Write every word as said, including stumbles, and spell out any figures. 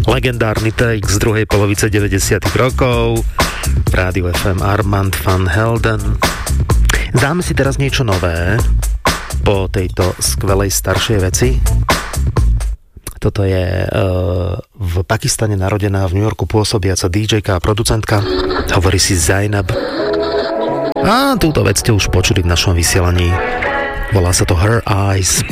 legendárny take z druhej polovice deväťdesiatych rokov. Rádio ef em Armand van Helden. Dáme si teraz niečo nové po tejto skvelej staršej veci. Toto je uh, v Pakistane narodená, v New Yorku pôsobiaca dý džejka a producentka. Hovorí si Zainab. A túto vec ste už počuli v našom vysielaní. Volá sa to Her Eyes.